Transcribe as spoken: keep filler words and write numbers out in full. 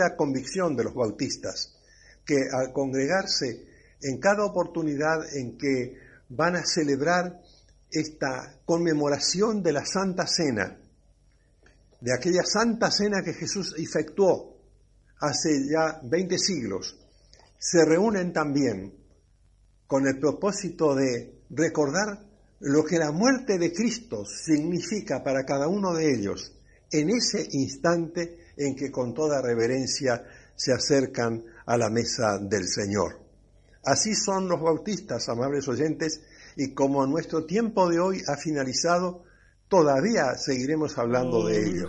la convicción de los bautistas, que al congregarse en cada oportunidad en que van a celebrar esta conmemoración de la Santa Cena, de aquella Santa Cena que Jesús efectuó hace ya veinte siglos, se reúnen también con el propósito de recordar lo que la muerte de Cristo significa para cada uno de ellos en ese instante en que con toda reverencia se acercan a la mesa del Señor. Así son los bautistas, amables oyentes, y como nuestro tiempo de hoy ha finalizado, todavía seguiremos hablando de ellos.